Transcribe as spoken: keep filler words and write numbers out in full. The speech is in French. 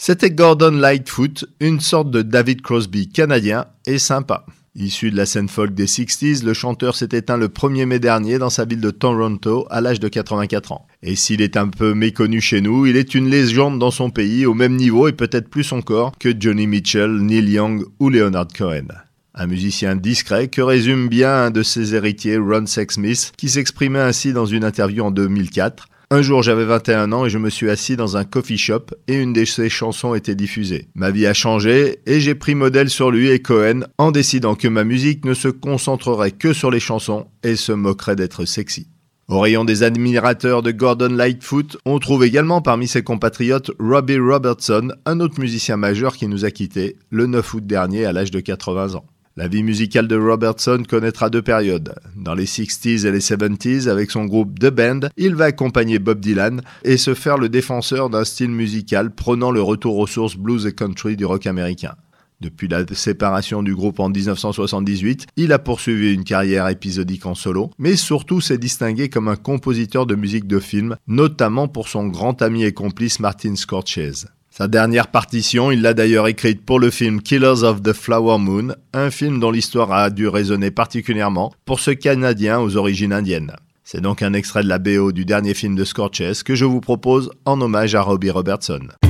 C'était Gordon Lightfoot, une sorte de David Crosby canadien et sympa. Issu de la scène folk des sixties, le chanteur s'est éteint le premier mai dernier dans sa ville de Toronto à l'âge de quatre-vingt-quatre ans. Et s'il est un peu méconnu chez nous, il est une légende dans son pays, au même niveau et peut-être plus encore que Joni Mitchell, Neil Young ou Leonard Cohen. Un musicien discret que résume bien un de ses héritiers, Ron Sexsmith, qui s'exprimait ainsi dans une interview en deux mille quatre. Un jour, j'avais vingt et un ans et je me suis assis dans un coffee shop et une de ses chansons était diffusée. Ma vie a changé et j'ai pris modèle sur lui et Cohen en décidant que ma musique ne se concentrerait que sur les chansons et se moquerait d'être sexy. Au rayon des admirateurs de Gordon Lightfoot, on trouve également parmi ses compatriotes Robbie Robertson, un autre musicien majeur qui nous a quittés le neuf août dernier à l'âge de quatre-vingts ans. La vie musicale de Robertson connaîtra deux périodes. Dans les sixties et les seventies, avec son groupe The Band, il va accompagner Bob Dylan et se faire le défenseur d'un style musical prônant le retour aux sources blues et country du rock américain. Depuis la séparation du groupe en dix-neuf cent soixante-dix-huit, il a poursuivi une carrière épisodique en solo, mais surtout s'est distingué comme un compositeur de musique de film, notamment pour son grand ami et complice Martin Scorsese. Sa dernière partition, il l'a d'ailleurs écrite pour le film Killers of the Flower Moon, un film dont l'histoire a dû résonner particulièrement pour ce Canadien aux origines indiennes. C'est donc un extrait de la B O du dernier film de Scorsese que je vous propose en hommage à Robbie Robertson.